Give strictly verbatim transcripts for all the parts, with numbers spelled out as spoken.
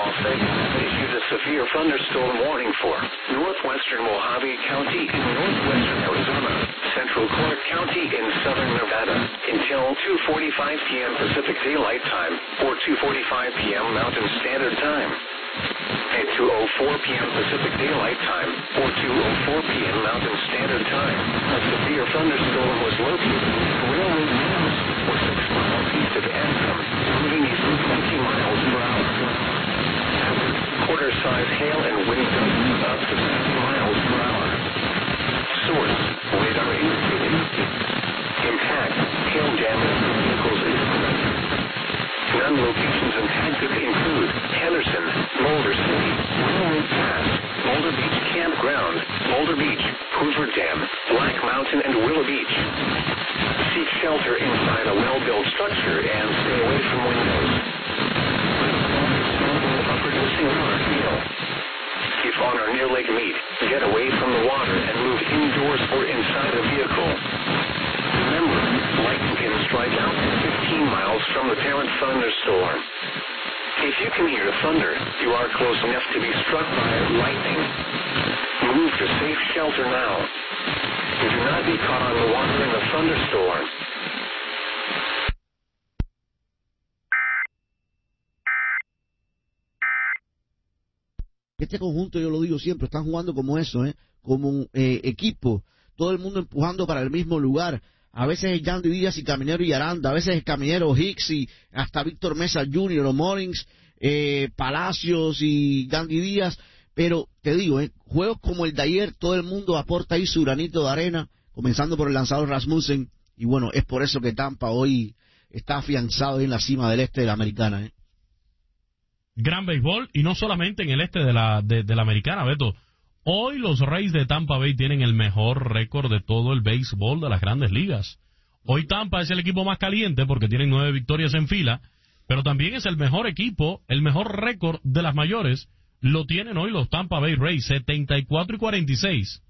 all segments issued a severe thunderstorm warning for northwestern Mojave County in northwestern Arizona, central Clark County in southern Nevada, until two forty-five p.m. Pacific Daylight Time or two forty-five p.m. Mountain Standard Time. At two oh four p.m. Pacific Daylight Time or two oh four p.m. Mountain Standard Time, a severe thunderstorm was located at Railroad News, or six miles east of Anthem, moving east at twenty miles per hour. Quarter-size hail and wind gusts up to fifty miles per hour. Source, radar indicated. Impact, hail damage to vehicles is present. Non-locations impacted include Henderson, Boulder City, Railroad Pass, Boulder Beach Campground, Boulder Beach, Hoover Dam, Black Mountain, and Willow Beach. Seek shelter inside a well-built structure and stay away from windows. Producing water hail. If on or near Lake Mead, get away from the water and move indoors or inside a vehicle. Remember, lightning can strike out to fifteen miles from the parent thunderstorm. If you can hear thunder, you are close enough to be struck by lightning. Move to safe shelter now. Do not be caught on the water in a thunderstorm. Este conjunto, yo lo digo siempre, están jugando como eso, ¿eh? Como un eh, equipo, todo el mundo empujando para el mismo lugar. A veces es Yandy Díaz y Caminero y Aranda, a veces es Caminero, Hicks y hasta Víctor Mesa junior o Mullins, eh, Palacios y Yandy Díaz. Pero te digo, ¿eh? Juegos como el de ayer, todo el mundo aporta ahí su granito de arena, comenzando por el lanzador Rasmussen. Y bueno, es por eso que Tampa hoy está afianzado en la cima del este de la Americana, ¿eh? Gran béisbol, y no solamente en el este de la, de, de la Americana, Beto. Hoy los Rays de Tampa Bay tienen el mejor récord de todo el béisbol de las grandes ligas. Hoy Tampa es el equipo más caliente porque tienen nueve victorias en fila, pero también es el mejor equipo, el mejor récord de las mayores, lo tienen hoy los Tampa Bay Rays, setenta y cuatro y cuarenta y seis.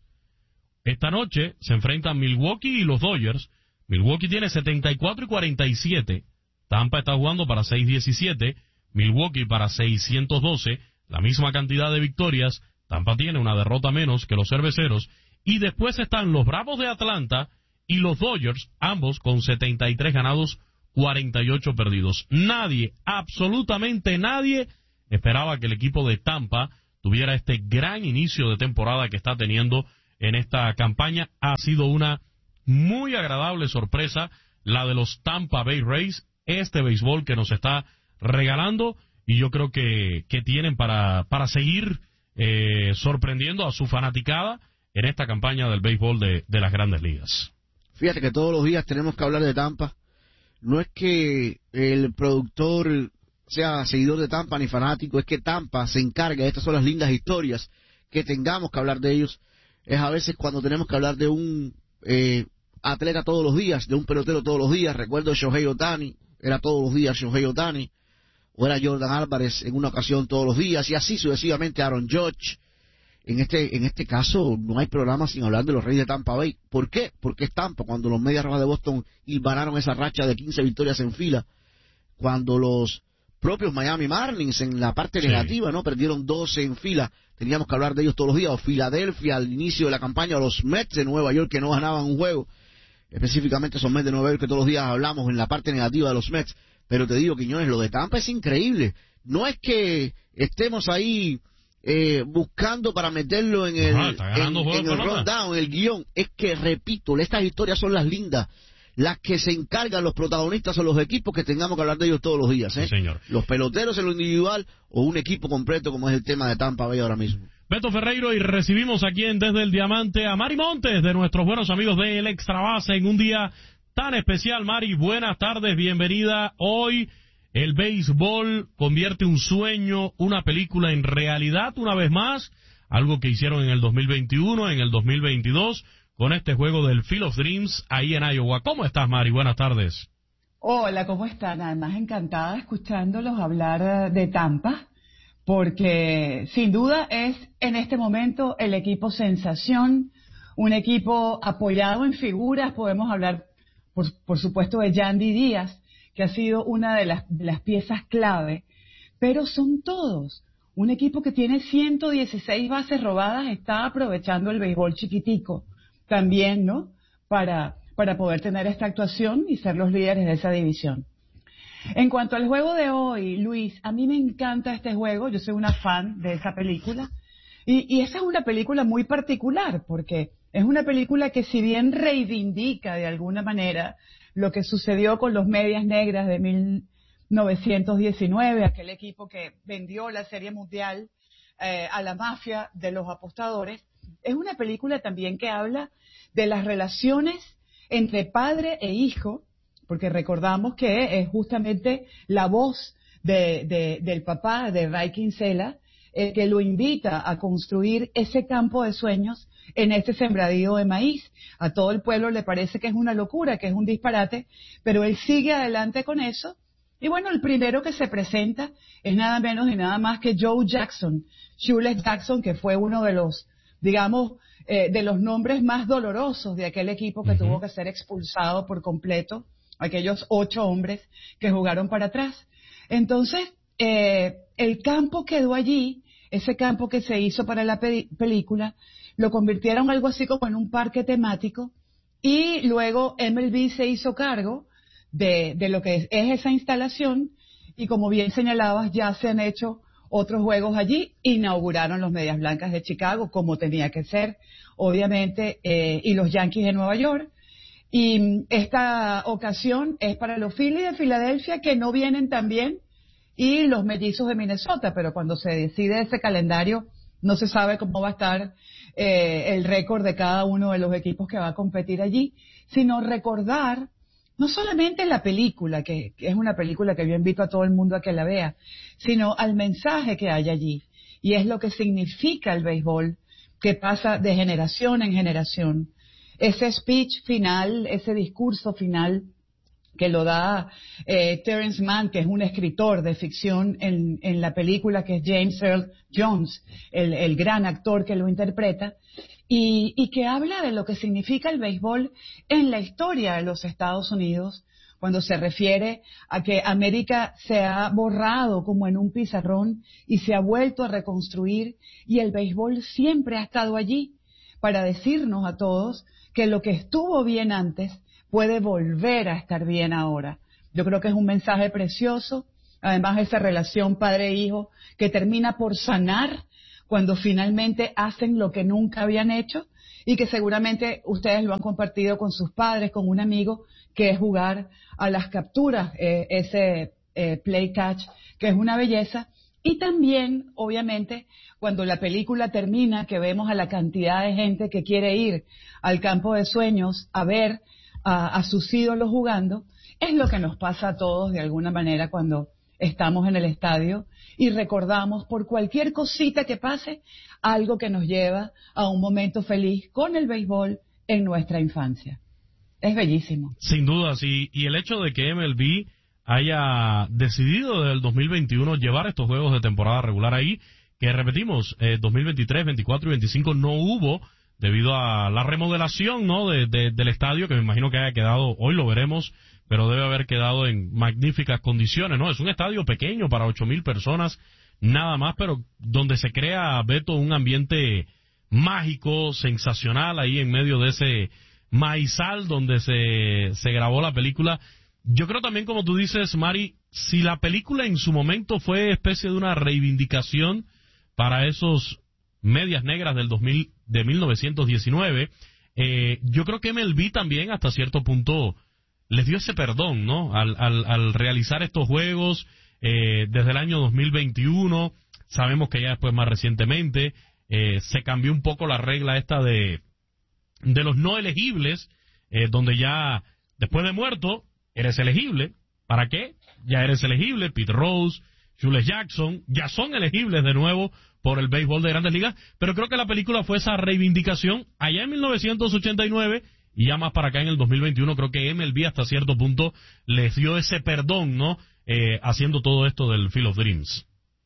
Esta noche se enfrentan Milwaukee y los Dodgers. Milwaukee tiene setenta y cuatro y cuarenta y siete. Tampa está jugando para seiscientos diecisiete. Milwaukee para seiscientos doce, la misma cantidad de victorias. Tampa tiene una derrota menos que los Cerveceros. Y después están los Bravos de Atlanta y los Dodgers, ambos con setenta y tres ganados, cuarenta y ocho perdidos. Nadie, absolutamente nadie, esperaba que el equipo de Tampa tuviera este gran inicio de temporada que está teniendo en esta campaña. Ha sido una muy agradable sorpresa la de los Tampa Bay Rays, este béisbol que nos está regalando, y yo creo que, que tienen para, para seguir eh, sorprendiendo a su fanaticada en esta campaña del béisbol de, de las grandes ligas. Fíjate que todos los días tenemos que hablar de Tampa. No es que el productor sea seguidor de Tampa ni fanático, es que Tampa se encarga, estas son las lindas historias que tengamos que hablar de ellos. Es a veces cuando tenemos que hablar de un eh, atleta todos los días, de un pelotero todos los días. Recuerdo Shohei Ohtani, era todos los días Shohei Ohtani. O era Jordan Álvarez en una ocasión todos los días, y así sucesivamente Aaron Judge. En este en este caso no hay programa sin hablar de los Reyes de Tampa Bay. ¿Por qué? Porque es Tampa. Cuando los Medias Rojas de Boston hilvanaron esa racha de quince victorias en fila, cuando los propios Miami Marlins en la parte sí. negativa no perdieron doce en fila, teníamos que hablar de ellos todos los días. O Filadelfia al inicio de la campaña, o los Mets de Nueva York que no ganaban un juego, específicamente esos Mets de Nueva York que todos los días hablamos en la parte negativa de los Mets. Pero te digo, Quiñones, lo de Tampa es increíble. No es que estemos ahí eh, buscando para meterlo en el, Ajá, en, en el rundown, en el guión. Es que, repito, estas historias son las lindas. Las que se encargan los protagonistas son los equipos que tengamos que hablar de ellos todos los días. ¿eh? Sí, señor. Los peloteros en lo individual o un equipo completo como es el tema de Tampa Bay ahora mismo. Beto Ferreiro, y recibimos aquí en Desde el Diamante a Mari Montes, de nuestros buenos amigos de El Extra Base, en un día tan especial. Mari, buenas tardes, bienvenida. Hoy el béisbol convierte un sueño, una película en realidad una vez más, algo que hicieron en el dos mil veintiuno, en el dos mil veintidós, con este juego del Field of Dreams ahí en Iowa. ¿Cómo estás, Mari? Buenas tardes. Hola, ¿cómo están? Además, encantada escuchándolos hablar de Tampa, porque sin duda es en este momento el equipo sensación, un equipo apoyado en figuras. Podemos hablar Por, por supuesto de Yandy Díaz, que ha sido una de las, de las piezas clave, pero son todos, un equipo que tiene ciento dieciséis bases robadas está aprovechando el béisbol chiquitico también, ¿no? Para, para poder tener esta actuación y ser los líderes de esa división. En cuanto al juego de hoy, Luis, a mí me encanta este juego, yo soy una fan de esa película, y, y esa es una película muy particular, porque es una película que si bien reivindica de alguna manera lo que sucedió con los Medias Negras de mil novecientos diecinueve, aquel equipo que vendió la Serie Mundial eh, a la mafia de los apostadores, es una película también que habla de las relaciones entre padre e hijo, porque recordamos que es justamente la voz de, de, del papá de Ray Kinsella el que lo invita a construir ese campo de sueños en este sembradío de maíz. A todo el pueblo le parece que es una locura, que es un disparate, pero él sigue adelante con eso. Y bueno, el primero que se presenta es nada menos y nada más que Joe Jackson, Shoeless Jackson, que fue uno de los, digamos, eh, de los nombres más dolorosos de aquel equipo que uh-huh. tuvo que ser expulsado por completo, aquellos ocho hombres que jugaron para atrás. Entonces, eh, el campo quedó allí, ese campo que se hizo para la pe- película, lo convirtieron algo así como en un parque temático, y luego M L B se hizo cargo de, de lo que es, es esa instalación, y como bien señalabas, ya se han hecho otros juegos allí. Inauguraron los Medias Blancas de Chicago, como tenía que ser, obviamente, eh, y los Yankees de Nueva York. Y esta ocasión es para los Phillies de Filadelfia, que no vienen tan bien, y los Mellizos de Minnesota, pero cuando se decide ese calendario no se sabe cómo va a estar eh, el récord de cada uno de los equipos que va a competir allí, sino recordar no solamente la película, que, que es una película que yo invito a todo el mundo a que la vea, sino al mensaje que hay allí, y es lo que significa el béisbol, que pasa de generación en generación. Ese speech final, ese discurso final que lo da eh, Terrence Mann, que es un escritor de ficción en, en la película, que es James Earl Jones, el, el gran actor que lo interpreta, y, y que habla de lo que significa el béisbol en la historia de los Estados Unidos, cuando se refiere a que América se ha borrado como en un pizarrón y se ha vuelto a reconstruir, y el béisbol siempre ha estado allí para decirnos a todos que lo que estuvo bien antes puede volver a estar bien ahora. Yo creo que es un mensaje precioso, además esa relación padre-hijo que termina por sanar cuando finalmente hacen lo que nunca habían hecho, y que seguramente ustedes lo han compartido con sus padres, con un amigo, que es jugar a las capturas, eh, ese eh, play catch, que es una belleza. Y también, obviamente, cuando la película termina, que vemos a la cantidad de gente que quiere ir al campo de sueños a ver a, a sus ídolos jugando, es lo que nos pasa a todos de alguna manera cuando estamos en el estadio y recordamos por cualquier cosita que pase algo que nos lleva a un momento feliz con el béisbol en nuestra infancia. Es bellísimo. Sin duda, sí. Y el hecho de que M L B haya decidido desde el dos mil veintiuno llevar estos juegos de temporada regular ahí, que repetimos, eh, dos mil veintitrés, veinticuatro y veinticinco no hubo, debido a la remodelación, ¿no?, de, de, del estadio, que me imagino que haya quedado, hoy lo veremos, pero debe haber quedado en magníficas condiciones, ¿no? Es un estadio pequeño para ocho mil personas, nada más, pero donde se crea, Beto, un ambiente mágico, sensacional, ahí en medio de ese maizal donde se, se grabó la película. Yo creo también, como tú dices, Mari, si la película en su momento fue especie de una reivindicación para esos Medias Negras del dos mil, de mil novecientos diecinueve, eh, yo creo que M L B también hasta cierto punto les dio ese perdón, ¿no? Al, al, al realizar estos juegos eh, desde el año dos mil veintiuno, sabemos que ya después más recientemente eh, se cambió un poco la regla esta de, de los no elegibles, eh, donde ya después de muerto eres elegible. ¿Para qué? Ya eres elegible. Pete Rose, Shoeless Jackson, ya son elegibles de nuevo por el béisbol de Grandes Ligas, pero creo que la película fue esa reivindicación allá en mil novecientos ochenta y nueve, y ya más para acá en el dos mil veintiuno creo que M L B hasta cierto punto les dio ese perdón, ¿no?, eh, haciendo todo esto del Field of Dreams.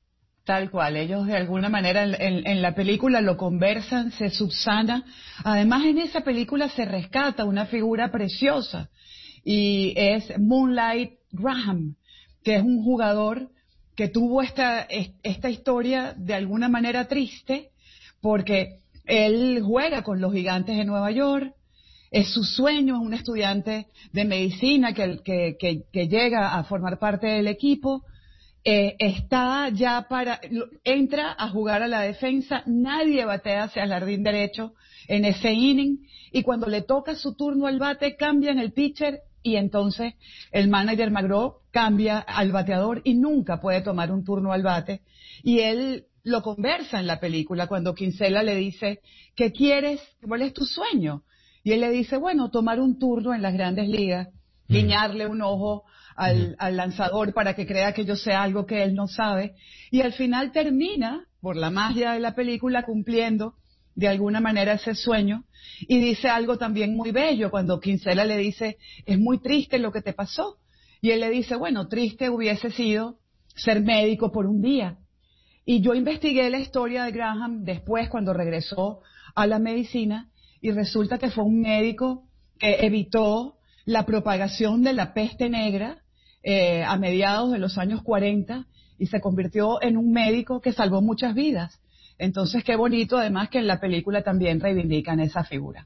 Tal cual, ellos de alguna manera en, en, en la película lo conversan, se subsana. Además, en esa película se rescata una figura preciosa, y es Moonlight Graham, que es un jugador que tuvo esta, esta historia de alguna manera triste, porque él juega con los Gigantes de Nueva York, es su sueño, es un estudiante de medicina que, que, que, que llega a formar parte del equipo, eh, está ya para, entra a jugar a la defensa, nadie batea hacia el jardín derecho en ese inning, y cuando le toca su turno al bate, cambian el pitcher, y entonces el manager McGraw cambia al bateador y nunca puede tomar un turno al bate, y él lo conversa en la película cuando Kinsella le dice, ¿qué quieres? ¿Cuál es tu sueño? Y él le dice, bueno, tomar un turno en las grandes ligas, mm. guiñarle un ojo al, mm. al lanzador para que crea que yo sé algo que él no sabe, y al final termina, por la magia de la película, cumpliendo de alguna manera ese sueño, y dice algo también muy bello cuando Kinsella le dice, es muy triste lo que te pasó, y él le dice, bueno, triste hubiese sido ser médico por un día. Y yo investigué la historia de Graham después cuando regresó a la medicina, y resulta que fue un médico que evitó la propagación de la peste negra eh, a mediados de los años cuarenta, y se convirtió en un médico que salvó muchas vidas. Entonces, qué bonito, además, que en la película también reivindican esa figura.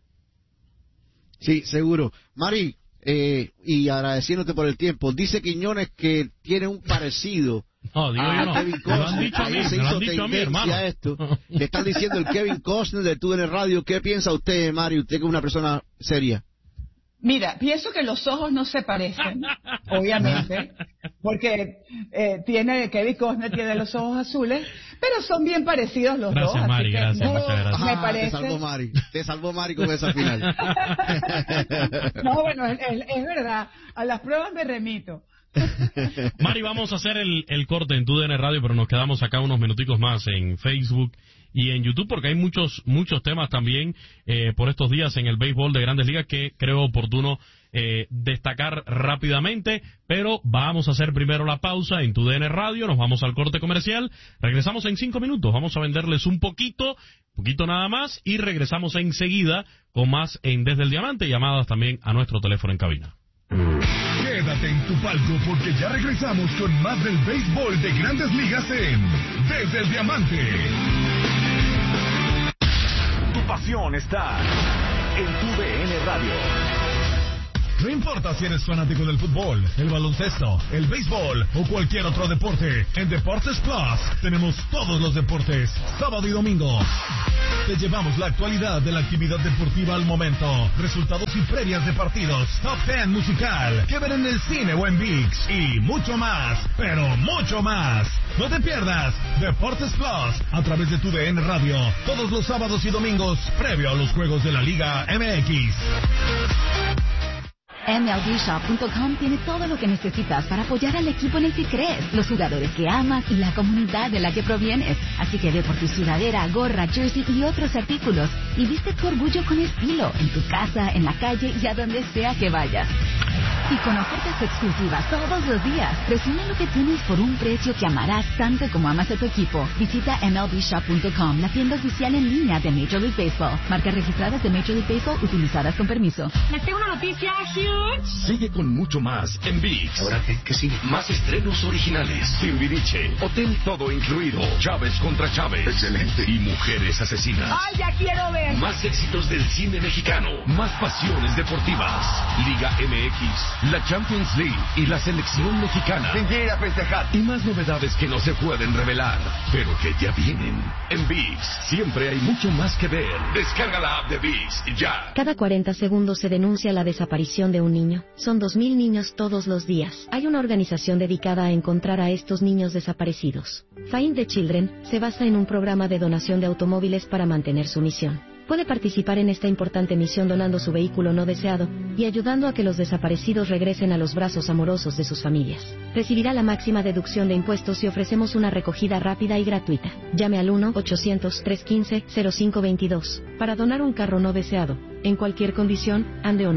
Sí, seguro. Mari, eh, y agradeciéndote por el tiempo, dice Quiñones que tiene un parecido no, digo a yo no. Kevin Me lo han dicho a mí, se me lo hizo han dicho a mí, hermano. a esto. Le están diciendo el Kevin Costner de Tú en el Radio. ¿Qué piensa usted, Mari? Usted que es una persona seria. Mira, pienso que los ojos no se parecen, obviamente, porque eh, tiene Kevin Costner tiene los ojos azules, pero son bien parecidos los gracias, dos. Mari, así que gracias, no, muchas gracias. Me Ah, parece. Te salvó Mari, te salvó Mari con esa final. No, bueno, es, es, es verdad, a las pruebas me remito. Mari, vamos a hacer el, el corte en Tu D N Radio, pero nos quedamos acá unos minuticos más en Facebook y en YouTube, porque hay muchos muchos temas también eh, por estos días en el béisbol de Grandes Ligas que creo oportuno eh, destacar rápidamente, pero vamos a hacer primero la pausa en Tu D N Radio, nos vamos al corte comercial, regresamos en cinco minutos, vamos a venderles un poquito, poquito nada más, y regresamos enseguida con más en Desde el Diamante, llamadas también a nuestro teléfono en cabina. Quédate en tu palco porque ya regresamos con más del béisbol de Grandes Ligas en Desde el Diamante. Tu pasión está en Tu D N Radio. No importa si eres fanático del fútbol, el baloncesto, el béisbol o cualquier otro deporte, en Deportes Plus tenemos todos los deportes, sábado y domingo. Te llevamos la actualidad de la actividad deportiva al momento, resultados y previas de partidos, top ten musical, que ver en el cine o en ViX, y mucho más, pero mucho más. No te pierdas Deportes Plus a través de Tu D N Radio, todos los sábados y domingos, previo a los juegos de la Liga M X. M L B Shop punto com tiene todo lo que necesitas para apoyar al equipo en el que crees, los jugadores que amas y la comunidad de la que provienes. Así que ve por tu sudadera, gorra, jersey y otros artículos y viste tu orgullo con estilo, en tu casa, en la calle y a donde sea que vayas. Y con ofertas exclusivas todos los días, presume lo que tienes por un precio que amarás tanto como amas a tu equipo. Visita M L B Shop punto com, la tienda oficial en línea de Major League Baseball. Marcas registradas de Major League Baseball utilizadas con permiso. Les tengo una noticia huge. Sigue con mucho más en ViX. ¿Ahora qué? ¿Qué sigue? Más estrenos originales. Timbiriche, Hotel Todo Incluido, Chávez contra Chávez. Excelente. Y Mujeres Asesinas. ¡Ay, ya quiero ver! Más éxitos del cine mexicano. Más pasiones deportivas. Liga M X, la Champions League y la selección mexicana. Sin ir a festejar. Y más novedades que no se pueden revelar, pero que ya vienen. En ViX siempre hay mucho más que ver. Descarga la app de ViX ya. Cada cuarenta segundos se denuncia la desaparición de un niño. Son dos mil niños todos los días. Hay una organización dedicada a encontrar a estos niños desaparecidos. Find the Children se basa en un programa de donación de automóviles para mantener su misión. Puede participar en esta importante misión donando su vehículo no deseado y ayudando a que los desaparecidos regresen a los brazos amorosos de sus familias. Recibirá la máxima deducción de impuestos y ofrecemos una recogida rápida y gratuita. Llame al uno ochocientos, trescientos quince, cero cinco veintidós para donar un carro no deseado, en cualquier condición, ande o no.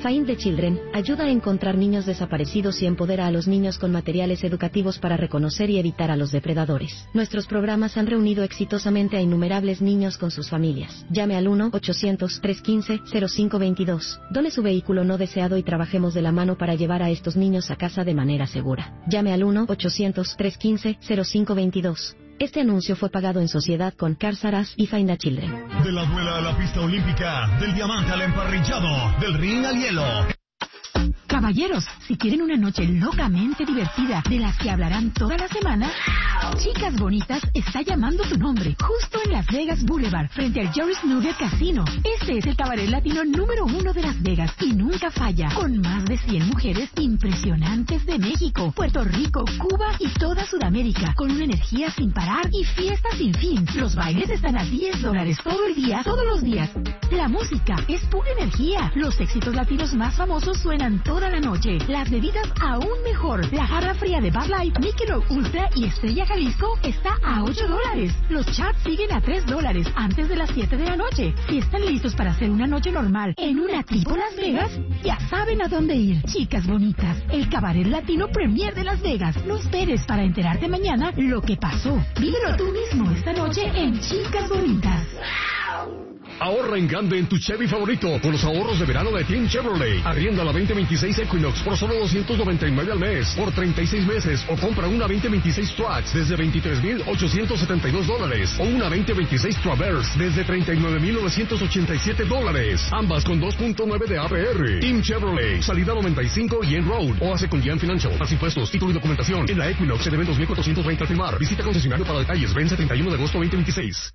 Find the Children ayuda a encontrar niños desaparecidos y empodera a los niños con materiales educativos para reconocer y evitar a los depredadores. Nuestros programas han reunido exitosamente a innumerables niños con sus familias. Llame al uno ochocientos, trescientos quince, cero cinco veintidós. Done su vehículo no deseado y trabajemos de la mano para llevar a estos niños a casa de manera segura. Llame al uno ochocientos, trescientos quince, cero cinco veintidós. Este anuncio fue pagado en sociedad con Cars R Us y Find the Children. De la duela a la pista olímpica, del diamante al emparrillado, del ring al hielo. Caballeros, si quieren una noche locamente divertida de las que hablarán toda la semana, Chicas Bonitas está llamando tu nombre, justo en Las Vegas Boulevard, frente al Joris Nugget Casino. Este es el cabaret latino número uno de Las Vegas y nunca falla, con más de cien mujeres impresionantes de México, Puerto Rico, Cuba y toda Sudamérica, con una energía sin parar y fiestas sin fin. Los bailes están a diez dólares todo el día, todos los días. La música es pura energía. Los éxitos latinos más famosos suenan toda la noche. Las bebidas aún mejor. La jarra fría de Bud Light, Michelob Ultra y Estrella Jalisco está a ocho dólares. Los chats siguen a tres dólares antes de las siete de la noche. Si están listos para hacer una noche normal en una tipo Las Vegas, ya saben a dónde ir. Chicas Bonitas, el cabaret latino premier de Las Vegas. No esperes para enterarte mañana lo que pasó. Vívelo tú mismo esta noche en Chicas Bonitas. Ahorra en grande en tu Chevy favorito con los ahorros de verano de Team Chevrolet. Arrienda la veinte veintiséis Equinox por solo doscientos noventa y nueve al mes por treinta y seis meses, o compra una veinte veintiséis Trax desde veintitrés mil ochocientos setenta y dos dólares o una veinte veintiséis Traverse desde treinta y nueve mil novecientos ochenta y siete dólares. Ambas con dos punto nueve de A P R. Team Chevrolet, salida noventa y cinco y en Road, o hace con Gian Financial. Más impuestos, título y documentación en la Equinox, se deben dos mil cuatrocientos veinte al firmar. Visita concesionario para detalles. Vence treinta y uno de agosto veinte veintiséis.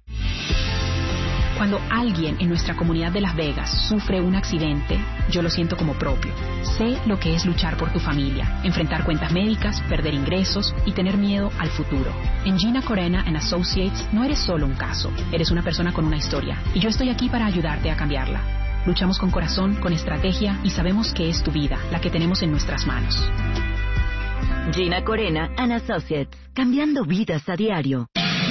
Cuando alguien en nuestra comunidad de Las Vegas sufre un accidente, yo lo siento como propio. Sé lo que es luchar por tu familia, enfrentar cuentas médicas, perder ingresos y tener miedo al futuro. En Gina Corena and Associates no eres solo un caso, eres una persona con una historia, y yo estoy aquí para ayudarte a cambiarla. Luchamos con corazón, con estrategia, y sabemos que es tu vida, la que tenemos en nuestras manos. Gina Corena and Associates, cambiando vidas a diario.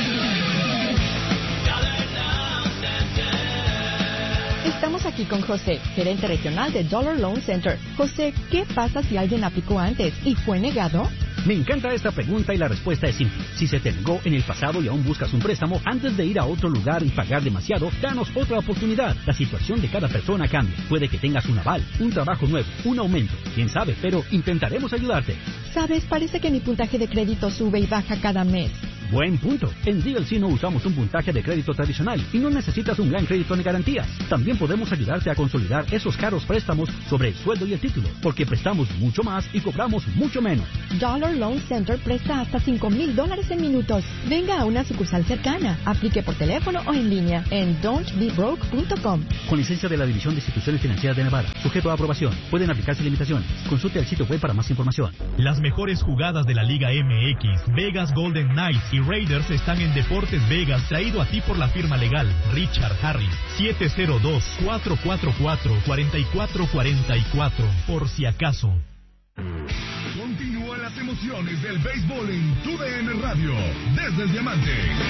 Estamos aquí con José, gerente regional de Dollar Loan Center. José, ¿qué pasa si alguien aplicó antes y fue negado? Me encanta esta pregunta y la respuesta es simple. Si se te negó en el pasado y aún buscas un préstamo, antes de ir a otro lugar y pagar demasiado, danos otra oportunidad. La situación de cada persona cambia. Puede que tengas un aval, un trabajo nuevo, un aumento. Quién sabe, pero intentaremos ayudarte. Sabes, parece que mi puntaje de crédito sube y baja cada mes. Buen punto. En D L C no usamos un puntaje de crédito tradicional y no necesitas un gran crédito ni garantías. También podemos ayudarte a consolidar esos caros préstamos sobre el sueldo y el título, porque prestamos mucho más y cobramos mucho menos. Dollar Loan Center presta hasta cinco mil dólares en minutos. Venga a una sucursal cercana. Aplique por teléfono o en línea en don't be broke punto com. Con licencia de la División de Instituciones Financieras de Nevada. Sujeto a aprobación. Pueden aplicarse limitaciones. Consulte el sitio web para más información. Las mejores jugadas de la Liga M X, Vegas Golden Knights y Raiders están en Deportes Vegas, traído a ti por la firma legal Richard Harris. siete cero dos, cuatro cuatro cuatro, cuatro cuatro cuatro cuatro, por si acaso. Continúan las emociones del béisbol en tu D N Radio, desde el Diamante.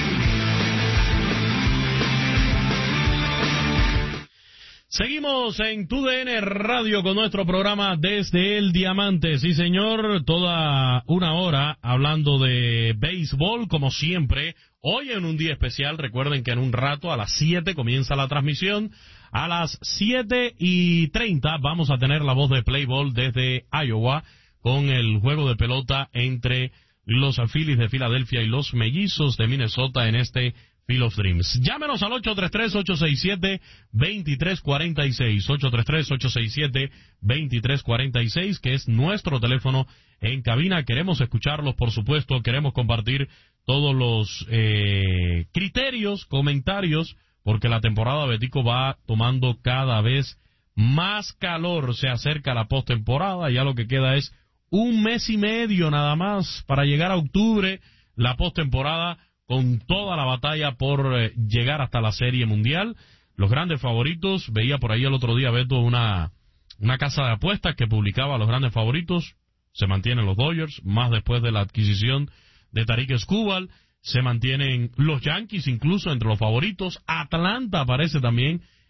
Seguimos en Tu D N Radio con nuestro programa Desde el Diamante. Sí, señor, toda una hora hablando de béisbol, como siempre. Hoy en un día especial, recuerden que en un rato a las siete comienza la transmisión. A las siete y treinta vamos a tener la voz de Play Ball desde Iowa con el juego de pelota entre los Phillies de Filadelfia y los Mellizos de Minnesota en este Field of Dreams. Llámenos al ocho tres tres, ocho seis siete, dos tres cuatro seis, ocho tres tres, ocho seis siete, dos tres cuatro seis, que es nuestro teléfono en cabina. Queremos escucharlos, por supuesto, queremos compartir todos los eh, criterios, comentarios, porque la temporada Betico va tomando cada vez más calor. Se acerca la postemporada, ya lo que queda es un mes y medio nada más para llegar a octubre, la postemporada, con toda la batalla por eh, llegar hasta la Serie Mundial. Los grandes favoritos, veía por ahí el otro día, Beto, una, una casa de apuestas que publicaba los grandes favoritos. Se mantienen los Dodgers, más después de la adquisición de Tarik Skubal. Se mantienen los Yankees incluso entre los favoritos. Atlanta aparece también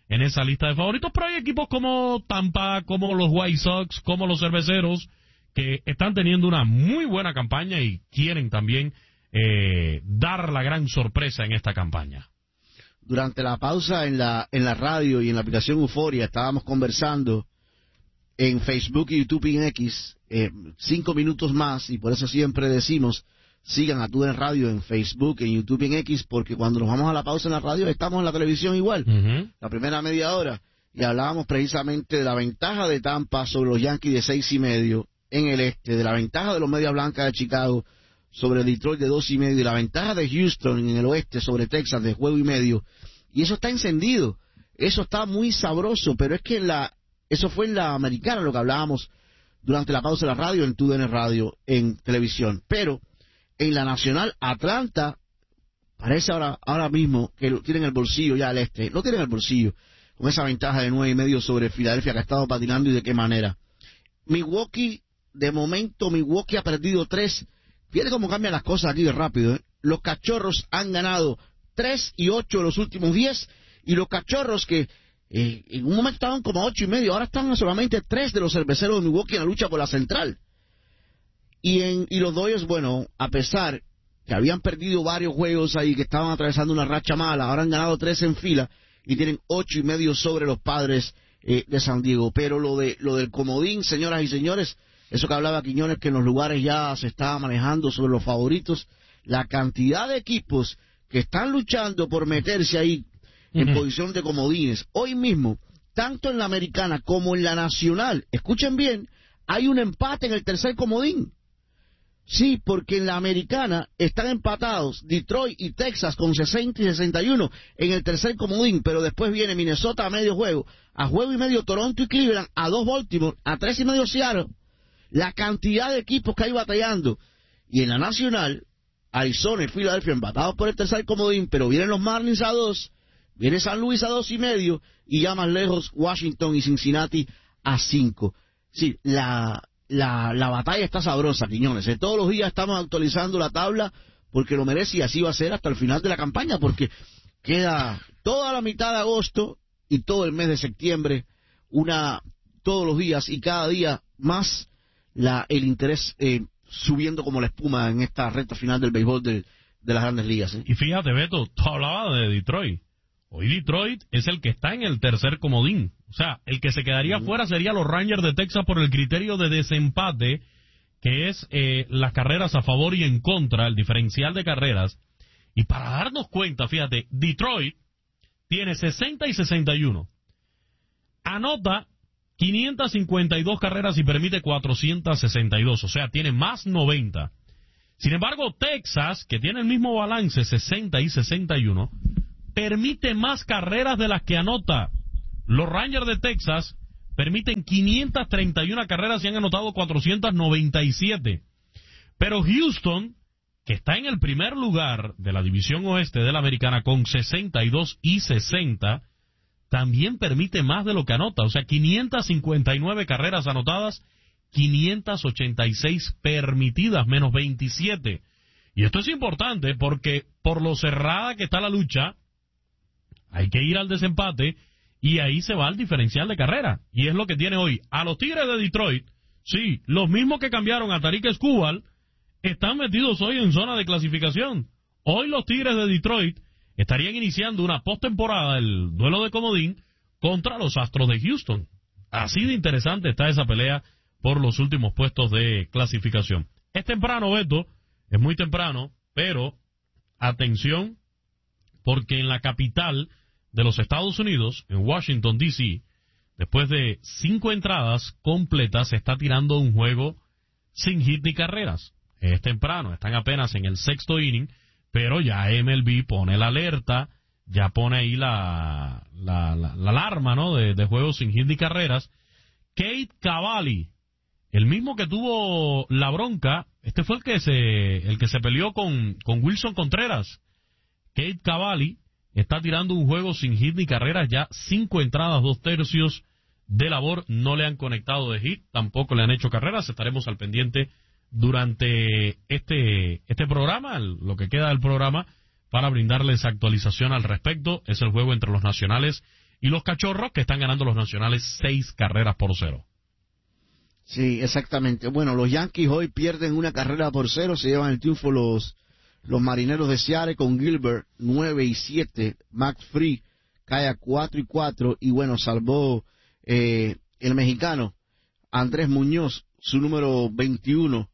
en esa lista de favoritos, pero hay equipos como Tampa, como los White Sox, como los Cerveceros, que están teniendo una muy buena campaña y quieren también eh, dar la gran sorpresa en esta campaña. Durante la pausa en la en la radio y en la aplicación Euforia estábamos conversando en Facebook y YouTube y en X, eh, cinco minutos más, y por eso siempre decimos, sigan a T U D N Radio en Facebook, en YouTube y en X, porque cuando nos vamos a la pausa en la radio estamos en la televisión igual, uh-huh. la primera media hora, y hablábamos precisamente de la ventaja de Tampa sobre los Yankees de seis y medio en el este, de la ventaja de los Medias Blancas de Chicago sobre Detroit de dos y medio, y la ventaja de Houston en el oeste sobre Texas de juego y medio, y eso está encendido, eso está muy sabroso, pero es que en la, eso fue en la americana lo que hablábamos durante la pausa de la radio, en T U D N Radio, en televisión, pero en la nacional, Atlanta parece ahora, ahora mismo que lo tienen en el bolsillo ya el este, lo tienen en el bolsillo, con esa ventaja de nueve y medio sobre Filadelfia, que ha estado patinando y de qué manera. Milwaukee, de momento Milwaukee ha perdido tres. Fíjate cómo cambian las cosas aquí de rápido, ¿eh? Los Cachorros han ganado tres y ocho de los últimos diez, y los Cachorros que eh, en un momento estaban como a ocho y medio, ahora están a solamente tres de los Cerveceros de Milwaukee en la lucha por la central. Y, en, y los Dodgers, bueno, a pesar que habían perdido varios juegos ahí, que estaban atravesando una racha mala, ahora han ganado tres en fila y tienen ocho y medio sobre los Padres eh, de San Diego. Pero lo de lo del comodín, señoras y señores, eso que hablaba Quiñones, que en los lugares ya se estaba manejando sobre los favoritos, la cantidad de equipos que están luchando por meterse ahí en uh-huh. posición de comodines. Hoy mismo, tanto en la americana como en la nacional, escuchen bien, hay un empate en el tercer comodín. Sí, porque en la americana están empatados Detroit y Texas con sesenta y sesenta y uno en el tercer comodín, pero después viene Minnesota a medio juego, a juego y medio Toronto y Cleveland, a dos Baltimore, a tres y medio Seattle. La cantidad de equipos que hay batallando. Y en la nacional, Arizona y Filadelfia empatados por el tercer comodín, pero vienen los Marlins a dos, viene San Luis a dos y medio, y ya más lejos Washington y Cincinnati a cinco. Sí, la... La, la batalla está sabrosa, Quiñones. ¿eh? Todos los días estamos actualizando la tabla porque lo merece, y así va a ser hasta el final de la campaña, porque queda toda la mitad de agosto y todo el mes de septiembre, una todos los días y cada día más la el interés eh, subiendo como la espuma en esta recta final del béisbol de, de las Grandes Ligas. ¿eh? Y fíjate, Beto, tú hablabas de Detroit. Hoy Detroit es el que está en el tercer comodín. O sea, el que se quedaría uh-huh. fuera sería los Rangers de Texas por el criterio de desempate, que es eh, las carreras a favor y en contra, el diferencial de carreras. Y para darnos cuenta, fíjate, Detroit tiene sesenta y sesenta y uno. Anota quinientas cincuenta y dos carreras y permite cuatrocientas sesenta y dos. O sea, tiene más noventa. Sin embargo, Texas, que tiene el mismo balance, sesenta y sesenta y uno, permite más carreras de las que anota. Los Rangers de Texas permiten quinientas treinta y una carreras y han anotado cuatrocientas noventa y siete. Pero Houston, que está en el primer lugar de la división oeste de la americana con sesenta y dos y sesenta, también permite más de lo que anota. O sea, quinientas cincuenta y nueve carreras anotadas, quinientas ochenta y seis permitidas, menos veintisiete. Y esto es importante porque por lo cerrada que está la lucha, hay que ir al desempate y ahí se va el diferencial de carrera. Y es lo que tiene hoy. A los Tigres de Detroit, sí, los mismos que cambiaron a Tarik Skubal, están metidos hoy en zona de clasificación. Hoy los Tigres de Detroit estarían iniciando una postemporada, el duelo de comodín, contra los Astros de Houston. Así de interesante está esa pelea por los últimos puestos de clasificación. Es temprano, Beto, es muy temprano, pero atención, porque en la capital de los Estados Unidos, en Washington, D C, después de cinco entradas completas, se está tirando un juego sin hit ni carreras. Es temprano, están apenas en el sexto inning, pero ya M L B pone la alerta, ya pone ahí la, la, la, la alarma, ¿no?, de, de juegos sin hit ni carreras. Cade Cavalli, el mismo que tuvo la bronca, este fue el que se, el que se peleó con, con Wilson Contreras. Cade Cavalli está tirando un juego sin hit ni carreras, ya cinco entradas, dos tercios de labor, no le han conectado de hit, tampoco le han hecho carreras. Estaremos al pendiente durante este este programa, lo que queda del programa, para brindarles actualización al respecto. Es el juego entre los Nacionales y los Cachorros, que están ganando los Nacionales seis carreras por cero. Sí, exactamente. Bueno, los Yankees hoy pierden una carrera por cero, se llevan el triunfo los, los Marineros de Seattle con Gilbert nueve y siete, Max Fried cae a cuatro y cuatro, y bueno, salvó eh, el mexicano Andrés Muñoz, su número veintiuno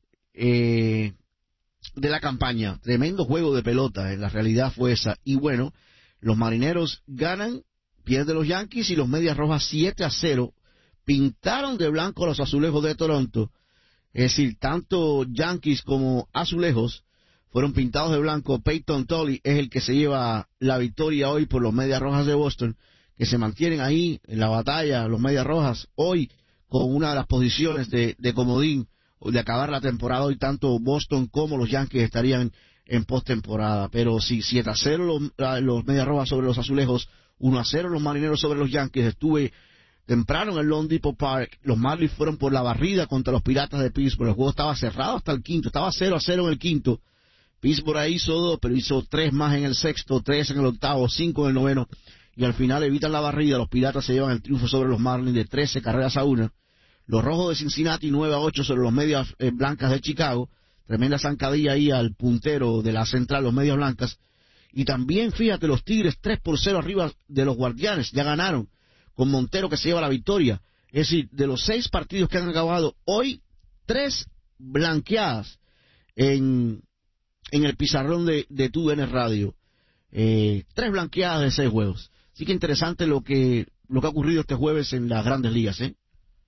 eh, de la campaña. Tremendo juego de pelota, en la realidad fue esa. Y bueno, los Marineros ganan, pierden los Yankees, y los Medias Rojas siete a cero pintaron de blanco los Azulejos de Toronto. Es decir, tanto Yankees como Azulejos fueron pintados de blanco. Peyton Tolly es el que se lleva la victoria hoy por los Medias Rojas de Boston, que se mantienen ahí en la batalla, los Medias Rojas, hoy con una de las posiciones de, de comodín, de acabar la temporada. Hoy tanto Boston como los Yankees estarían en postemporada. Pero sí, siete a cero los, los Medias Rojas sobre los Azulejos, uno a cero los Marineros sobre los Yankees. Estuve temprano en el Lone Depot Park, los Marlins fueron por la barrida contra los Piratas de Pittsburgh. El juego estaba cerrado hasta el quinto, estaba cero a cero en el quinto. Pittsburgh ahí hizo dos, pero hizo tres más en el sexto, tres en el octavo, cinco en el noveno, y al final evitan la barrida. Los Piratas se llevan el triunfo sobre los Marlins de trece carreras a una. Los Rojos de Cincinnati nueve a ocho sobre los Medias eh, Blancas de Chicago. Tremenda zancadilla ahí al puntero de la central, los Medias Blancas. Y también, fíjate, los Tigres tres por cero arriba de los Guardianes, ya ganaron, con Montero que se lleva la victoria. Es decir, de los seis partidos que han acabado hoy, tres blanqueadas en, en el pizarrón de, de T U D N Radio. Eh, tres blanqueadas de seis juegos. Así que interesante lo que, lo que ha ocurrido este jueves en las Grandes Ligas, ¿eh?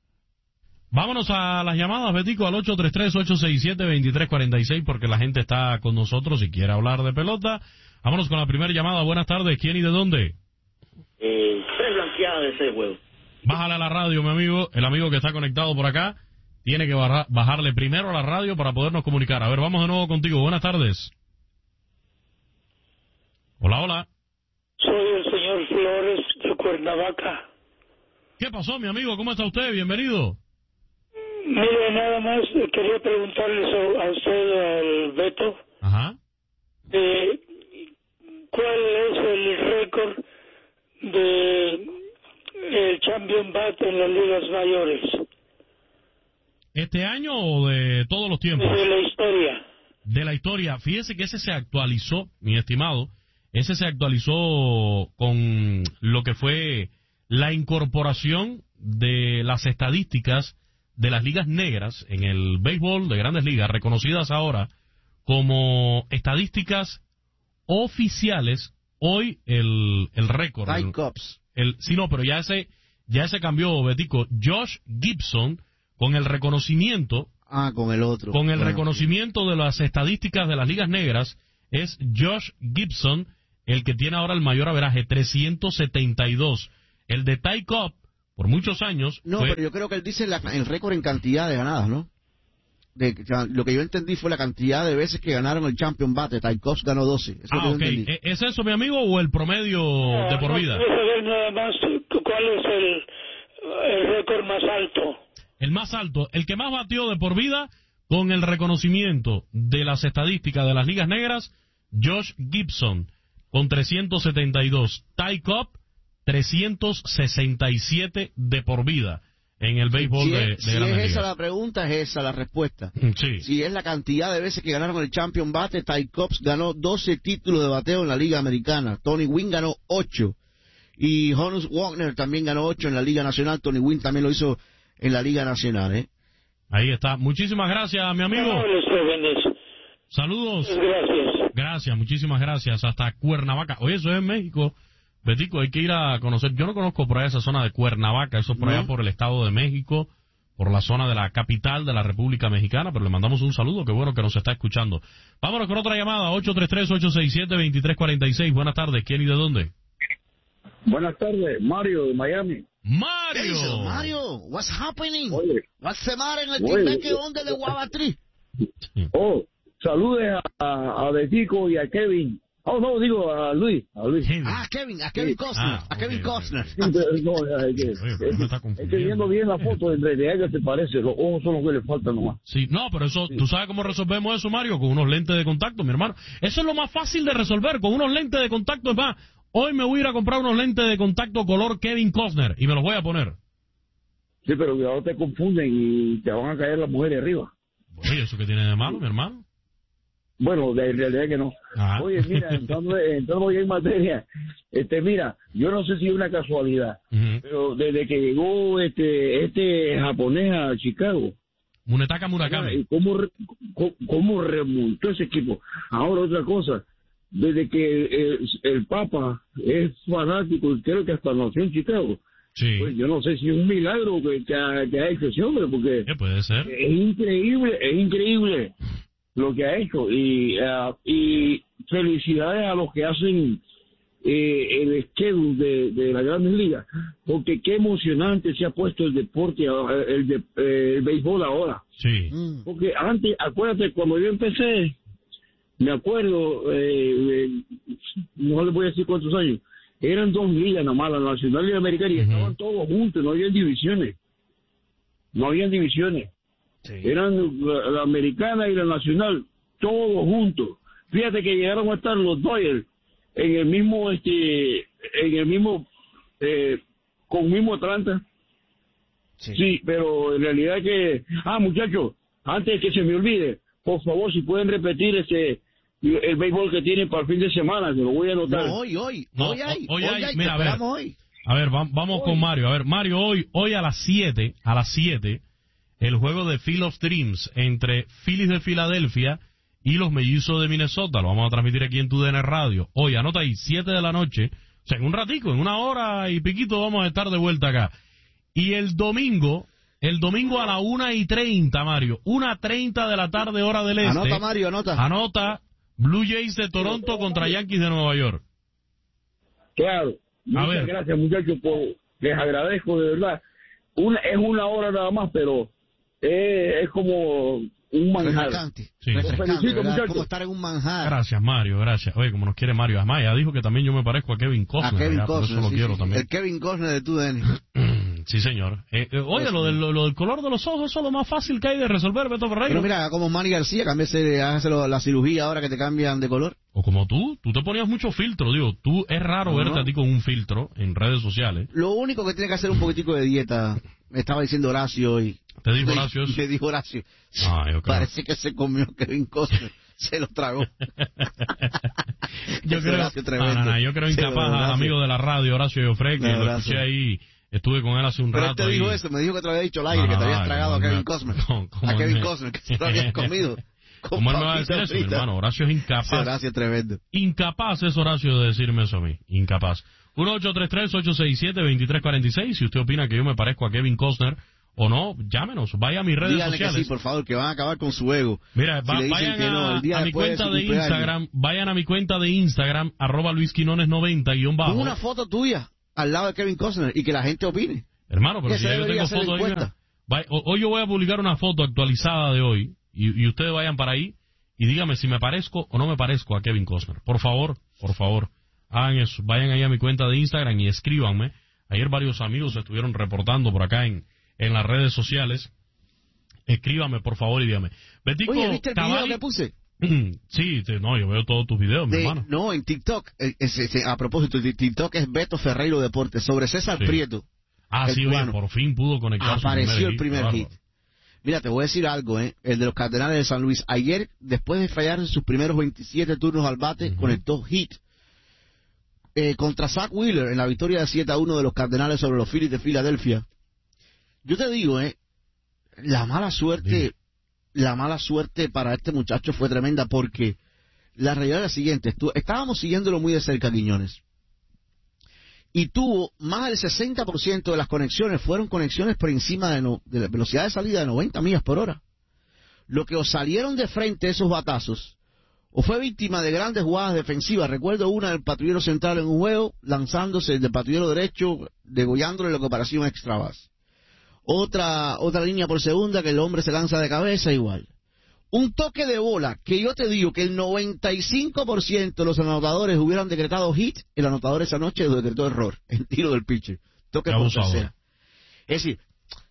Vámonos a las llamadas, Betico, al ocho tres tres, ocho seis siete, dos tres cuatro seis, porque la gente está con nosotros y quiere hablar de pelota. Vámonos con la primera llamada. Buenas tardes. ¿Quién y de dónde? Eh, tres blanqueadas de seis huevos. Bájale a la radio, mi amigo. El amigo que está conectado por acá tiene que bajar, bajarle primero a la radio para podernos comunicar. A ver, vamos de nuevo contigo. Buenas tardes. Hola, hola. Soy el señor Flores de Cuernavaca. ¿Qué pasó, mi amigo? ¿Cómo está usted? Bienvenido. Mire, nada más quería preguntarle a usted, al Beto, Ajá. Eh, ¿cuál es el récord de el Champion Bat en las ligas mayores? ¿Este año o de todos los tiempos? De la historia. De la historia. Fíjese que ese se actualizó, mi estimado, ese se actualizó con lo que fue la incorporación de las estadísticas de las ligas negras en el béisbol de Grandes Ligas, reconocidas ahora como estadísticas oficiales. Hoy el, el récord. Ty Cobbs. El, sí, no, pero ya ese, ya ese cambió, Betico. Josh Gibson, con el reconocimiento. Ah, con el otro. Con el bueno, reconocimiento sí. de las estadísticas de las ligas negras, es Josh Gibson el que tiene ahora el mayor averaje, trescientos setenta y dos. El de Ty Cobb, por muchos años. No, fue... pero yo creo que él dice la, el récord en cantidad de ganadas, ¿no? De, lo que yo entendí fue la cantidad de veces que ganaron el Champion Bat. Ty Cobbs ganó doce. Eso ah, ok. ¿Es eso, mi amigo, o el promedio no, de por no, vida? Quiero saber nada más cuál es el, el récord más alto. El más alto, el que más batió de por vida con el reconocimiento de las estadísticas de las ligas negras, Josh Gibson, con trescientos setenta y dos. Ty Cobb, trescientos sesenta y siete de por vida en el béisbol si de, de es, Si Grandes es esa Ligas. la pregunta, es esa la respuesta. Sí. Si es la cantidad de veces que ganaron el Champion Bate, Ty Cobbs ganó doce títulos de bateo en la Liga Americana. Tony Gwynn ganó ocho. Y Honus Wagner también ganó ocho en la Liga Nacional. Tony Gwynn también lo hizo en la Liga Nacional, ¿eh? Ahí está. Muchísimas gracias, mi amigo. No, les jóvenes. Saludos. Gracias. Gracias, muchísimas gracias. Hasta Cuernavaca. Oye, eso es en México. Betico, hay que ir a conocer. Yo no conozco por allá esa zona de Cuernavaca. Eso por allá ¿No? por el Estado de México, por la zona de la capital de la República Mexicana. Pero le mandamos un saludo. Qué bueno que nos está escuchando. Vámonos con otra llamada. ocho tres tres, ocho seis siete, dos tres cuatro seis. Buenas tardes. ¿Quién y de dónde? Buenas tardes. Mario, de Miami. Mario. Mario, what's happening? Oye. What's the matter en el Oye. Timbeque donde de Guabatrí? Oh, saludes a, a, a Betico y a Kevin. Oh, no, digo a Luis. A Luis. Ah, Kevin, a Kevin Costner. Ah, a Kevin okay, Costner. Sí, pero no, es que, Oye, pero me está es que confundiendo. viendo bien la foto, en realidad que se parece. Los ojos son los que le faltan nomás. Sí, no, pero eso, ¿tú sabes cómo resolvemos eso, Mario? Con unos lentes de contacto, mi hermano. Eso es lo más fácil de resolver, con unos lentes de contacto. Es más, hoy me voy a ir a comprar unos lentes de contacto color Kevin Costner y me los voy a poner. Sí, pero cuidado, te confunden y te van a caer las mujeres arriba. Oye, ¿eso qué tiene de malo, mi hermano? Bueno, de en realidad que no. Ah. Oye, mira, entrando, entrando ya en materia, este, mira, yo no sé si es una casualidad, uh-huh. pero desde que llegó este este japonés a Chicago, Munetaka Murakami, ¿cómo, cómo, cómo remontó ese equipo? Ahora otra cosa, desde que el, el Papa es fanático, creo que hasta nació en Chicago. Sí. Pues yo no sé si es un milagro que, que, ha, que ha hecho ese hombre, porque ¿qué puede ser? Es increíble, es increíble lo que ha hecho, y uh, y felicidades a los que hacen eh, el schedule de, de las Grandes Ligas, porque qué emocionante se ha puesto el deporte, el, de, eh, el béisbol ahora. Sí. Porque antes, acuérdate, cuando yo empecé, me acuerdo, eh, eh, no le voy a decir cuántos años, eran dos ligas nada más, la nacional y la americana, y uh-huh. estaban todos juntos, no había divisiones, no había divisiones. Sí. Eran la, la americana y la nacional, todos juntos. Fíjate que llegaron a estar los Dodgers en el mismo, este, en el mismo, eh, con mismo Atlanta. Sí. sí, pero en realidad que, ah, muchachos, antes de que se me olvide, por favor, si pueden repetir ese, el béisbol que tienen para el fin de semana, que lo voy a anotar. No, hoy, hoy, no, hoy hay, hoy, hoy hay, hay mira, a ver, hoy. A ver, va, vamos hoy. con Mario. A ver, Mario, hoy, hoy a las siete, a las siete, el juego de Field of Dreams entre Phillies de Filadelfia y los Mellizos de Minnesota. Lo vamos a transmitir aquí en tu D N Radio. Hoy, anota ahí, siete de la noche. O sea, en un ratico, en una hora y piquito vamos a estar de vuelta acá. Y el domingo, el domingo a la una y treinta, Mario. Una treinta de la tarde, hora del este. Anota, Mario, anota. Anota, Blue Jays de Toronto contra Yankees de Nueva York. Claro. Muchas ver. gracias, muchachos, por, les agradezco, de verdad. Una, es una hora nada más, pero eh, es como un manjar. Sí, felicito, muchachos. Como estar en un manjar. Gracias, Mario, gracias. Oye, como nos quiere Mario. Además, ya dijo que también yo me parezco a Kevin Costner. A Kevin ya, Costner, por eso lo sí, quiero sí. también. El Kevin Costner de tu D N. Sí, señor. Eh, eh, oye, lo del, lo, lo del color de los ojos, eso es lo más fácil que hay de resolver, Beto Ferreira. Pero mira, como Manny García, cámbiese, hágase la cirugía ahora que te cambian de color. O como tú, tú te ponías mucho filtro, digo, tú es raro no, verte no. a ti con un filtro en redes sociales. Lo único que tiene que hacer un poquitico de dieta, me estaba diciendo Horacio y... ¿Te dijo Horacio eso? Me dijo Horacio. Ah, yo creo. Parece que se comió Kevin Costner, se lo tragó. yo, creo, no, no, no, yo creo incapaz al amigo de la radio, Horacio Joffre, que no, lo escuché ahí, estuve con él hace un Pero rato. Pero él te dijo ahí. eso, me dijo que te había dicho al aire, no, que te habías no, tragado a Kevin Costner. No, a Kevin Costner, que se lo habías comido. ¿Cómo él me va a decir eso, mi hermano? Horacio es incapaz. Horacio es tremendo. Incapaz es Horacio de decirme eso a mí. Incapaz. uno ocho tres tres, ocho seis siete, dos tres cuatro seis. Si usted opina que yo me parezco a Kevin Costner o no, llámenos. Vaya a mis redes Díganle sociales. Que sí, por favor, que van a acabar con su ego. Mira, va, si vayan a, no, a mi cuenta de, de Instagram. Vayan a mi cuenta de Instagram, arroba Luis Quinones noventa, guión bajo. Con una foto tuya al lado de Kevin Costner y que la gente opine. Hermano, pero si ya yo tengo foto ahí, mira, hoy yo voy a publicar una foto actualizada de hoy y, y ustedes vayan para ahí y dígame si me parezco o no me parezco a Kevin Costner. Por favor, por favor, hagan eso. Vayan ahí a mi cuenta de Instagram y escríbanme. Ayer varios amigos estuvieron reportando por acá en, en las redes sociales. Escríbanme, por favor, y dígame. Betico, Oye, ¿viste el Cavalli? video que puse? Sí, no, yo veo todos tus videos, de, mi hermano. No, en TikTok. Es, es, a propósito, TikTok es Beto Ferreiro Deportes, sobre César sí. Prieto. Ah, sí, oye, por fin pudo conectar Apareció su primer el primer hit. hit. Mira, te voy a decir algo, ¿eh? El de los Cardenales de San Luis. Ayer, después de fallar en sus primeros veintisiete turnos al bate, uh-huh. conectó hit. Eh, contra Zach Wheeler en la victoria de siete a uno de los Cardenales sobre los Phillies de Filadelfia. Yo te digo, ¿eh? La mala suerte, sí. la mala suerte para este muchacho fue tremenda porque la realidad es la siguiente. Estu- estábamos siguiéndolo muy de cerca, Quiñones. Y tuvo más del sesenta por ciento de las conexiones fueron conexiones por encima de, no, de la velocidad de salida de noventa millas por hora. Lo que os salieron de frente esos batazos, o fue víctima de grandes jugadas defensivas. Recuerdo una del patrullero central en un juego, lanzándose del patrullero derecho, degollándole lo que parecía un extra base. Otra, otra línea por segunda que el hombre se lanza de cabeza igual. Un toque de bola que yo te digo que el noventa y cinco por ciento de los anotadores hubieran decretado hit, el anotador esa noche lo decretó error en tiro del pitcher. Toque por tercera. Es decir,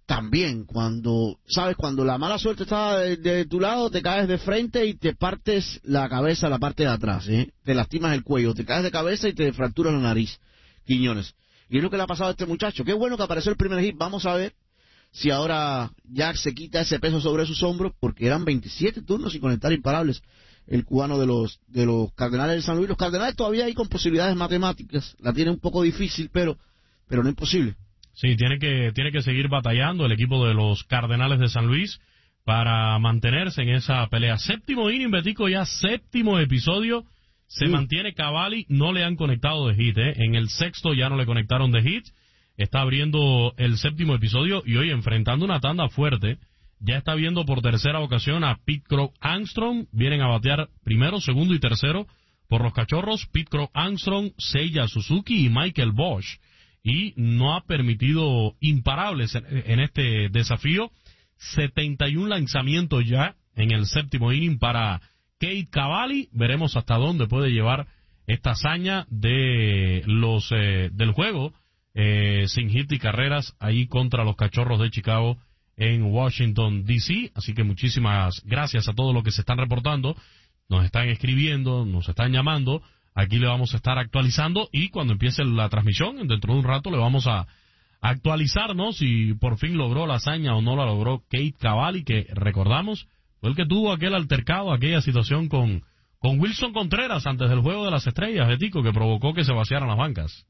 también, cuando, sabes, cuando la mala suerte está de, de tu lado, te caes de frente y te partes la cabeza, la parte de atrás, ¿eh? Te lastimas el cuello, te caes de cabeza y te fracturas la nariz, Quiñones. Y es lo que le ha pasado a este muchacho. Qué bueno que apareció el primer hit. Vamos a ver si ahora Jack se quita ese peso sobre sus hombros, porque eran veintisiete turnos sin conectar imparables el cubano de los de los Cardenales de San Luis. Los Cardenales todavía hay con posibilidades matemáticas, la tiene un poco difícil, pero pero no imposible. Sí, tiene que tiene que seguir batallando el equipo de los Cardenales de San Luis para mantenerse en esa pelea. Séptimo inning, Betico, ya séptimo episodio. Se sí. mantiene Cavalli, no le han conectado de hit, ¿eh? En el sexto ya no le conectaron de hit. Está abriendo el séptimo episodio y hoy enfrentando una tanda fuerte. Ya está viendo por tercera ocasión a Pete Crow Armstrong. Vienen a batear primero, segundo y tercero por los Cachorros. Pete Crow Armstrong, Seiya Suzuki y Michael Bosch. Y no ha permitido imparables en este desafío. setenta y un lanzamientos ya en el séptimo inning para Cade Cavalli. Veremos hasta dónde puede llevar esta hazaña de los eh, del juego eh, sin hit y carreras ahí contra los Cachorros de Chicago en Washington, D C Así que muchísimas gracias a todos los que se están reportando, nos están escribiendo, nos están llamando. Aquí le vamos a estar actualizando y cuando empiece la transmisión, dentro de un rato, le vamos a actualizarnos si por fin logró la hazaña o no la logró Cade Cavalli, que recordamos fue el que tuvo aquel altercado, aquella situación con, con Wilson Contreras antes del Juego de las Estrellas, Betico, que provocó que se vaciaran las bancas.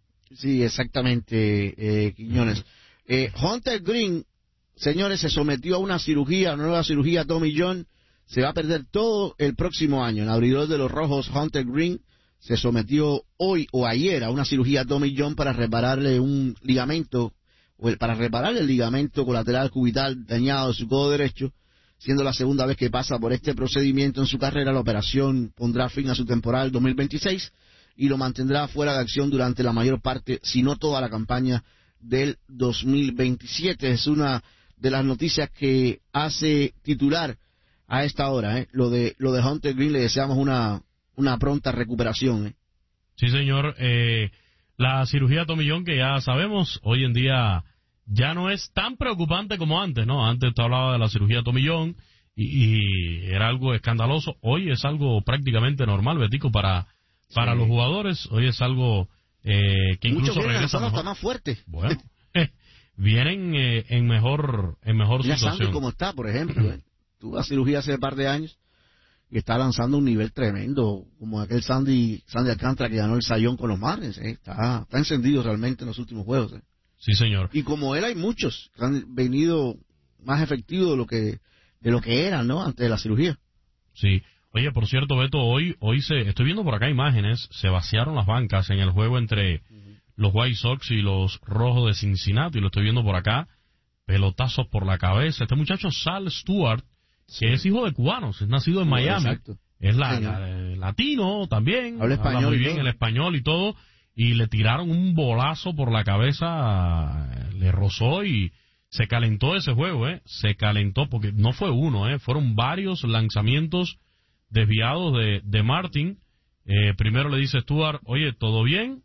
Sí, exactamente, eh, Quiñones. Eh, Hunter Green, señores, se sometió a una cirugía, una nueva cirugía Tommy John. Se va a perder todo el próximo año. El abridor de los Rojos, Hunter Green, se sometió hoy o ayer a una cirugía Tommy John para repararle un ligamento, o el, para reparar el ligamento colateral cubital dañado de su codo derecho, siendo la segunda vez que pasa por este procedimiento en su carrera. La operación pondrá fin a su temporada del dos mil veintiséis y lo mantendrá fuera de acción durante la mayor parte, si no toda la campaña del dos mil veintisiete. Es una de las noticias que hace titular a esta hora, ¿eh? Lo de lo de Hunter Green, le deseamos una una pronta recuperación, ¿eh? Sí, señor. Eh, la cirugía Tommy John, que ya sabemos, hoy en día ya no es tan preocupante como antes, ¿no? Antes usted hablaba de la cirugía Tommy John y, y era algo escandaloso. Hoy es algo prácticamente normal, Betico, para, para sí. los jugadores. Hoy es algo eh, que incluso Muchos regresa mejor. Está más fuerte. Bueno, vienen eh, en mejor en mejor Mira situación. Sandy como está, por ejemplo, ¿eh? Tuvo la cirugía hace un par de años y está lanzando un nivel tremendo, como aquel Sandy Sandy Alcántara que ganó el Sayón con los Marlins, ¿eh? Está, está encendido realmente en los últimos juegos, ¿eh? Sí, señor. Y como él hay muchos que han venido más efectivos de lo que de lo que eran, ¿no? Antes de la cirugía. Sí. Oye, por cierto, Beto, hoy hoy se estoy viendo por acá imágenes, se vaciaron las bancas en el juego entre uh-huh. los White Sox y los Rojos de Cincinnati, y lo estoy viendo por acá, pelotazos por la cabeza. Este muchacho Sal Stewart, sí. que es hijo de cubanos, es nacido en no, Miami, exacto. es la, la, la, latino también, habla español, habla muy bien el español y todo, y le tiraron un bolazo por la cabeza, le rozó y se calentó ese juego, ¿eh? Se calentó porque no fue uno, ¿eh? Fueron varios lanzamientos desviados de, de Martin. Eh, primero le dice Stuart, oye, ¿todo bien?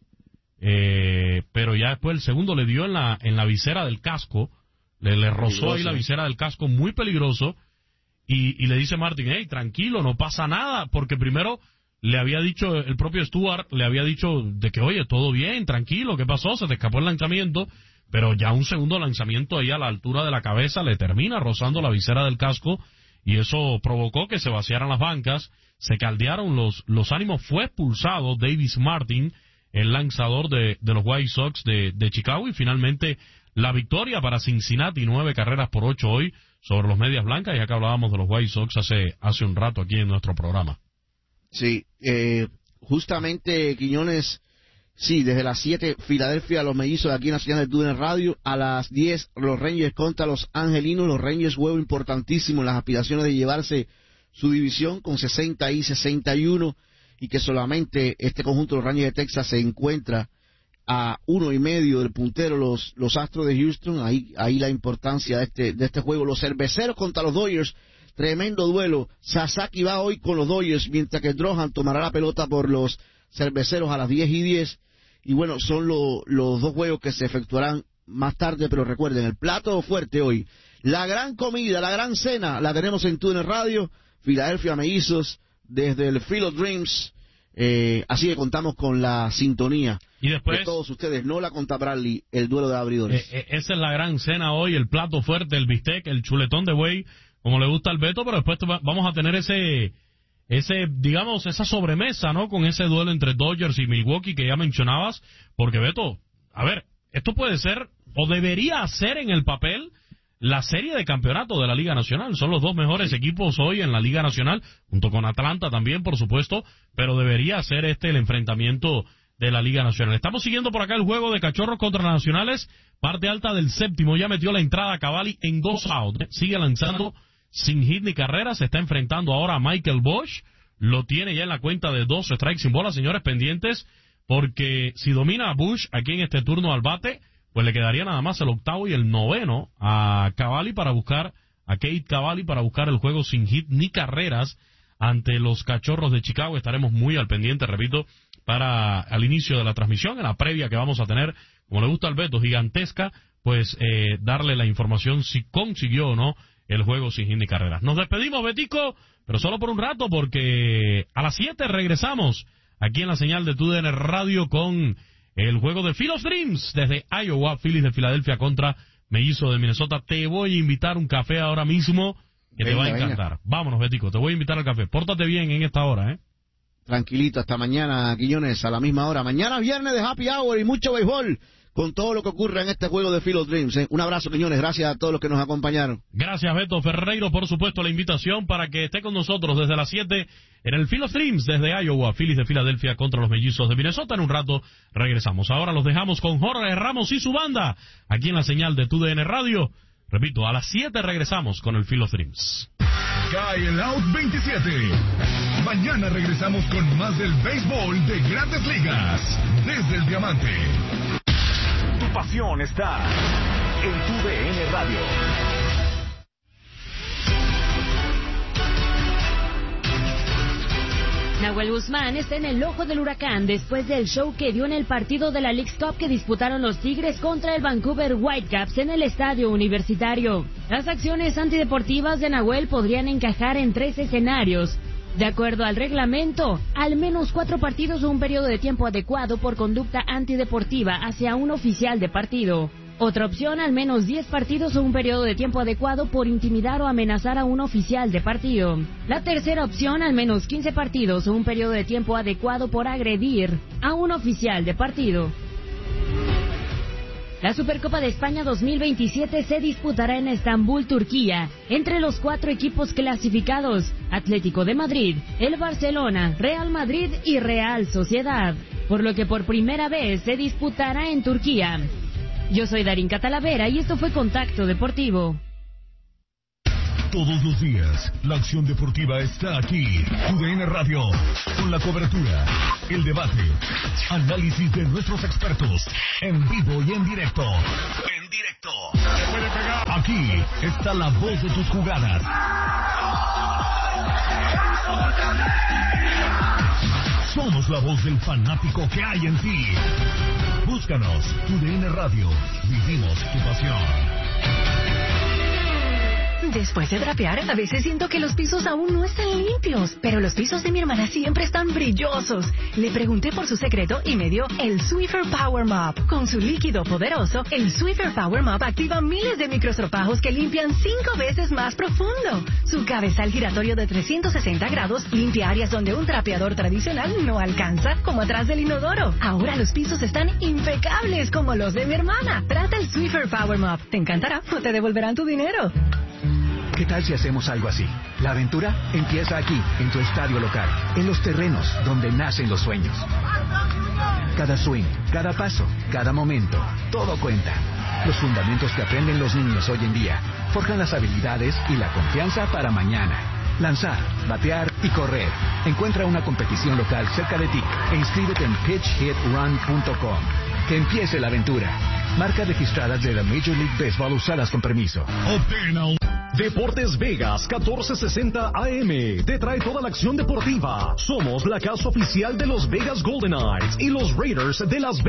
Eh, pero ya después el segundo le dio en la, en la visera del casco, le, le rozó ahí la visera del casco, muy peligroso. Y, y le dice Martin, hey, tranquilo, no pasa nada, porque primero le había dicho, el propio Stuart le había dicho de que, oye, todo bien, tranquilo, ¿qué pasó? Se te escapó el lanzamiento, pero ya un segundo lanzamiento ahí a la altura de la cabeza le termina rozando la visera del casco, y eso provocó que se vaciaran las bancas, se caldearon los, los ánimos, fue expulsado Davis Martin, el lanzador de, de los White Sox de, de Chicago, y finalmente la victoria para Cincinnati, nueve carreras por ocho hoy sobre los Medias Blancas, ya que hablábamos de los White Sox hace, hace un rato aquí en nuestro programa. Sí, eh, justamente, Quiñones, sí, desde las siete, Filadelfia, los mellizos de aquí en la señal de T U D N Radio, a las diez, los Rangers contra los Angelinos, los Rangers, juego importantísimo en las aspiraciones de llevarse su división con sesenta y sesenta y uno, y que solamente este conjunto de los Rangers de Texas se encuentra a uno y medio del puntero, los, los Astros de Houston. Ahí, ahí la importancia de este, de este juego. Los Cerveceros contra los Dodgers, tremendo duelo. Sasaki va hoy con los Dodgers, mientras que Drohan tomará la pelota por los Cerveceros a las diez y diez. Y bueno, son lo, los dos juegos que se efectuarán más tarde, pero recuerden, el plato fuerte hoy, la gran comida, la gran cena, la tenemos en T U D N Radio, Filadelfia Mellizos, desde el Field of Dreams, eh, así que contamos con la sintonía y después, de todos ustedes, no la contra Bradley, el duelo de abridores. Eh, eh, esa es la gran cena hoy, el plato fuerte, el bistec, el chuletón de buey, como le gusta al Beto, pero después vamos a tener ese... ese, digamos, esa sobremesa, ¿no? Con ese duelo entre Dodgers y Milwaukee que ya mencionabas, porque Beto, a ver, esto puede ser, o debería ser en el papel, la serie de campeonato de la Liga Nacional. Son los dos mejores equipos hoy en la Liga Nacional, junto con Atlanta también, por supuesto, pero debería ser este el enfrentamiento de la Liga Nacional. Estamos siguiendo por acá el juego de Cachorros contra Nacionales, parte alta del séptimo, ya metió la entrada Cavalli en dos outs, sigue lanzando sin hit ni carrera, se está enfrentando ahora a Michael Bosch, lo tiene ya en la cuenta de dos strikes sin bola, señores, pendientes, porque si domina a Bush aquí en este turno al bate, pues le quedaría nada más el octavo y el noveno a Cavalli para buscar, a Kate Cavalli para buscar el juego sin hit ni carreras ante los Cachorros de Chicago. Estaremos muy al pendiente, repito, para al inicio de la transmisión, en la previa que vamos a tener, como le gusta al Beto, gigantesca, pues eh, darle la información si consiguió o no el juego sin hit ni carreras. Nos despedimos, Betico, pero solo por un rato, porque a las siete regresamos aquí en la señal de T U D N Radio con el juego de Field of Dreams desde Iowa, Phillies de Filadelfia contra Mellizos de Minnesota. Te voy a invitar un café ahora mismo que venga, te va a encantar. Venga. Vámonos, Betico, te voy a invitar al café. Pórtate bien en esta hora, ¿eh? Tranquilito, hasta mañana, Quiñones, a la misma hora. Mañana viernes de Happy Hour y mucho béisbol con todo lo que ocurre en este juego de Field of Dreams. ¿eh? Un abrazo, Quiñones, gracias a todos los que nos acompañaron. Gracias, Beto Ferreiro, por supuesto, la invitación para que esté con nosotros desde las siete en el Field of Dreams desde Iowa, Phillies de Filadelfia contra los Mellizos de Minnesota. En un rato regresamos. Ahora los dejamos con Jorge Ramos y su banda, aquí en la señal de T U D N Radio. Repito, a las siete regresamos con el Field of Dreams. Cae el out veintisiete. Mañana regresamos con más del béisbol de Grandes Ligas desde el Diamante. Tu pasión está en Tu D N Radio. Nahuel Guzmán está en el ojo del huracán después del show que dio en el partido de la Leagues Cup que disputaron los Tigres contra el Vancouver Whitecaps en el estadio universitario. Las acciones antideportivas de Nahuel podrían encajar en tres escenarios. De acuerdo al reglamento, al menos cuatro partidos o un periodo de tiempo adecuado por conducta antideportiva hacia un oficial de partido. Otra opción, al menos diez partidos o un periodo de tiempo adecuado por intimidar o amenazar a un oficial de partido. La tercera opción, al menos quince partidos o un periodo de tiempo adecuado por agredir a un oficial de partido. La Supercopa de España dos mil veintisiete se disputará en Estambul, Turquía, entre los cuatro equipos clasificados, Atlético de Madrid, el Barcelona, Real Madrid y Real Sociedad, por lo que por primera vez se disputará en Turquía. Yo soy Darín Catalavera y esto fue Contacto Deportivo. Todos los días, la acción deportiva está aquí. Tu D N Radio, con la cobertura, el debate, análisis de nuestros expertos, en vivo y en directo. En directo. Se puede pegar. Aquí está la voz de tus jugadas. Somos la voz del fanático que hay en ti. Búscanos, Tu D N Radio. Vivimos tu pasión. Después de trapear, a veces siento que los pisos aún no están limpios, pero los pisos de mi hermana siempre están brillosos. Le pregunté por su secreto y me dio el Swiffer Power Mop. Con su líquido poderoso, el Swiffer Power Mop activa miles de microstropajos que limpian cinco veces más profundo. Su cabezal giratorio de trescientos sesenta grados limpia áreas donde un trapeador tradicional no alcanza, como atrás del inodoro. Ahora los pisos están impecables como los de mi hermana. Trata el Swiffer Power Mop. Te encantará o te devolverán tu dinero. ¿Qué tal si hacemos algo así? La aventura empieza aquí, en tu estadio local, en los terrenos donde nacen los sueños. Cada swing, cada paso, cada momento, todo cuenta. Los fundamentos que aprenden los niños hoy en día forjan las habilidades y la confianza para mañana. Lanzar, batear y correr. Encuentra una competición local cerca de ti e inscríbete en pitch hit run punto com. Que empiece la aventura. Marcas registradas de la Major League Baseball usadas con permiso. Obtén Deportes Vegas catorce sesenta A M te trae toda la acción deportiva. Somos la casa oficial de los Vegas Golden Knights y los Raiders de Las Vegas.